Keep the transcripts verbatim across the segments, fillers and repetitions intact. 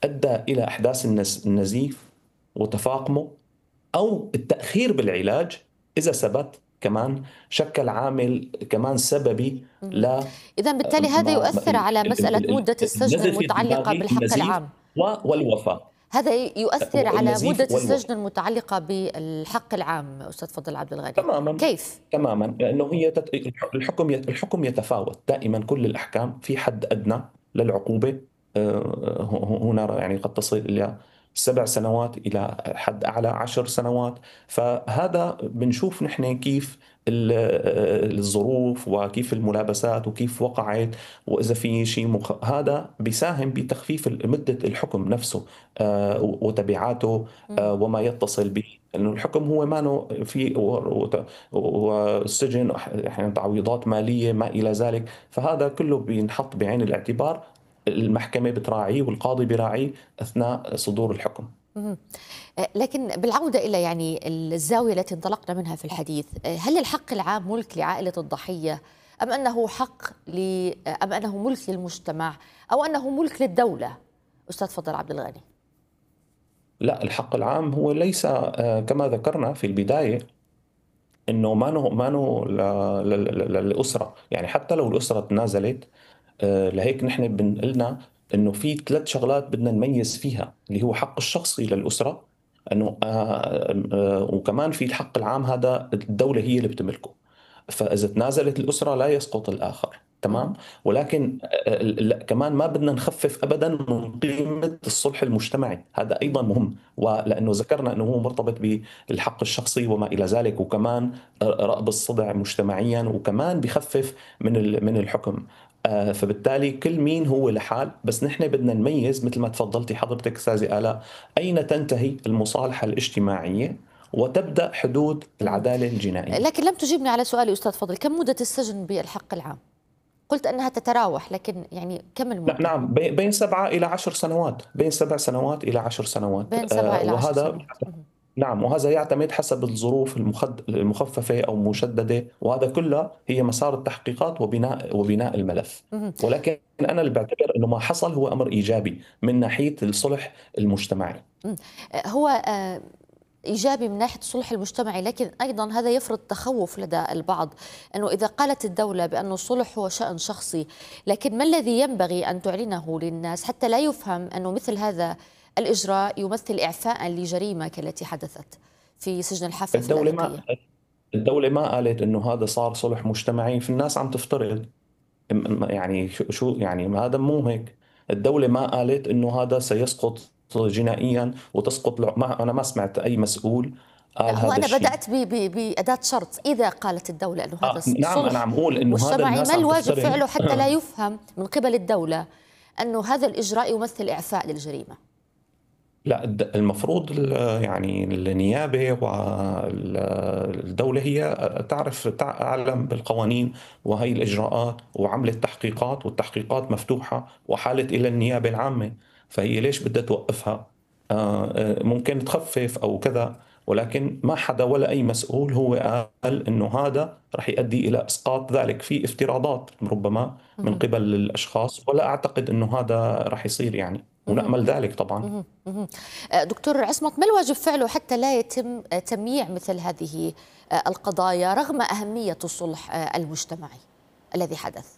أدى إلى إحداث النز- النزيف وتفاقمه، أو التأخير بالعلاج إذا ثبت كمان شكل عامل كمان سببي ل إذا بالتالي هذا ما ما- يؤثر ال- على ال- مسألة ال- ال- مدة السجن النزف المتعلقة الدماغي، بالحق النزيف العام. و- والوفاة. هذا يؤثر على النزيف مدة السجن والوفاة المتعلقة بالحق العام أستاذ فضل عبد الغني. تماما. كيف؟ تماما، لانه هي تت... الحكم يت- الحكم يتفاوت دائما. كل الاحكام في حد ادنى للعقوبه. آه، ه- هنا يعني قد تصل الى سبع سنوات الى حد اعلى عشر سنوات. فهذا بنشوف نحن كيف ال- آه، الظروف وكيف الملابسات وكيف وقعت، واذا في شيء مخ... هذا بيساهم بتخفيف مده الحكم نفسه، آه، وتبعاته، آه، وما يتصل به. انه الحكم هو ما في و- و- والسجن، احيانا تعويضات ماليه ما الى ذلك. فهذا كله بينحط بعين الاعتبار، المحكمه بتراعيه والقاضي بيراعيه اثناء صدور الحكم. مهم. آه، لكن بالعودة إلى يعني الزاوية التي انطلقنا منها في الحديث، آه، هل الحق العام ملك لعائلة الضحية، أم أنه حق ل... آه، أم أنه ملك للمجتمع، أو أنه ملك للدولة أستاذ فضل عبد الغني؟ لا، الحق العام هو ليس، آه، كما ذكرنا في البدايه، انه ما نو ما نو ل- ل- ل- للاسره. يعني حتى لو الاسره تنازلت، آه، لهيك نحن بنقلنا انه في ثلاث شغلات بدنا نميز فيها، اللي هو حق الشخصي للاسره، انه آه، آه، وكمان في الحق العام هذا الدوله هي اللي بتملكه. فاذا تنازلت الاسره لا يسقط الاخر، تمام. مهم. ولكن آه، لا، كمان ما بدنا نخفف ابدا من قيمه الصلح المجتمعي، هذا ايضا مهم. ولانه ذكرنا انه هو مرتبط بالحق الشخصي وما الى ذلك، وكمان رأب الصدع مجتمعيا، وكمان بخفف من ال- من الحكم. آه، فبالتالي كل مين هو لحال، بس نحن بدنا نميز مثل ما تفضلتي حضرتك استاذي آلاء، اين تنتهي المصالحة الاجتماعية وتبدأ حدود مهم. العدالة الجنائية. لكن لم تجيبني على سؤالي أستاذ فضل، كم مدة السجن بالحق العام؟ قلت أنها تتراوح، لكن يعني كم ن- المدة؟ نعم، بي- بين سبعة إلى عشر سنوات، بين سبع سنوات إلى عشر سنوات. بين سبعة آه، إلى عشر وهذا سنوات مهم. نعم، وهذا يعتمد حسب الظروف المخد... المخففة أو مشددة، وهذا كله هي مسار التحقيقات وبناء وبناء الملف. مهم. ولكن أنا اللي بعتبر أنه ما حصل هو أمر إيجابي من ناحية الصلح المجتمعي. مم. آه، هو آه، إيجابي من ناحية الصلح المجتمعي، لكن أيضا هذا يفرض تخوف لدى البعض أنه إذا قالت الدولة بأن الصلح هو شأن شخصي، لكن ما الذي ينبغي أن تعلنه للناس حتى لا يفهم أنه مثل هذا الإجراء يمثل إعفاء لجريمة كالتي حدثت في سجن الحافة في الدولة ما اللاذقية؟ الدولة ما قالت أنه هذا صار صلح مجتمعي، في الناس عم تفترض. م- يعني شو شو- يعني ما هذا مو هيك. الدولة ما قالت انه هذا سيسقط جنائيا وتسقط الع- ما انا ما سمعت اي مسؤول لا، قال هو هذا أنا الشيء. بدأت ب- ب- بأداة شرط، إذا قالت الدولة أنه هذا آه نعم، انا صلح عم اقول انه هذا مجتمعي، ما الناس عم الواجب تفترض. فعله حتى لا يفهم من قبل الدولة أنه هذا الإجراء يمثل إعفاء للجريمة؟ لا، الد- المفروض ال- يعني النيابة والدولة هي تعرف تعلم بالقوانين وهي الإجراءات، وعملت تحقيقات، والتحقيقات مفتوحة وحالت إلى النيابة العامة. فهي ليش بدها توقفها؟ آه، آه، ممكن تخفف أو كذا، ولكن ما حدا ولا أي مسؤول هو قال إنه هذا رح يؤدي إلى إسقاط ذلك. في افتراضات ربما من مهم. قبل الأشخاص، ولا أعتقد إنه هذا رح يصير يعني، مهم. ونأمل ذلك طبعا. مهم. مهم. آه، دكتور عصمت، ما الواجب فعله حتى لا يتم آه، تمييع مثل هذه آه، القضايا رغم أهمية الصلح آه، المجتمعي الذي حدث؟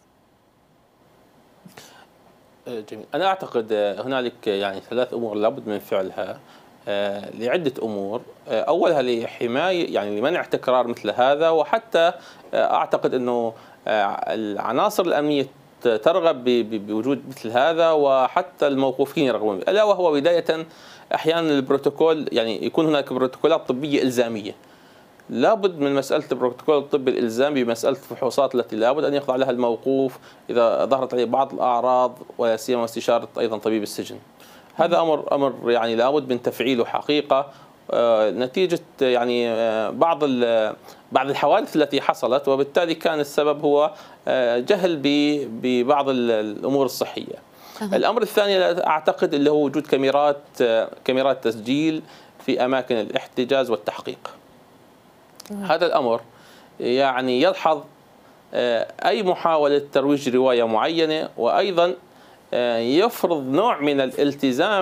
جميل. أنا أعتقد هنالك يعني ثلاث أمور لابد من فعلها آه، لعدة أمور. آه، أولها لحماية يعني لمنع تكرار مثل هذا، وحتى آه، أعتقد أنه آه، العناصر الأمنية ترغب ب- ب- بوجود مثل هذا، وحتى الموقوفين يرغبون به. ألا وهو بداية أحيانا البروتوكول، يعني يكون هناك بروتوكولات طبية إلزامية. لابد من مسألة البروتوكول الطبي الإلزامي بمسألة الفحوصات التي لابد أن يخضع لها الموقوف إذا ظهرت عليه بعض الأعراض، ولا سيما استشارة أيضا طبيب السجن. هذا أمر أمر يعني لابد من تفعيله حقيقة، آه، نتيجة يعني آه، بعض بعض الحوادث التي حصلت، وبالتالي كان السبب هو آه، جهل ب- ببعض الأمور الصحية. أها. الأمر الثاني أعتقد اللي هو وجود كاميرات آه، كاميرات تسجيل في أماكن الاحتجاز والتحقيق. هذا الأمر يعني يلحظ آه، أي محاولة ترويج رواية معينة، وأيضا آه، يفرض نوع من الالتزام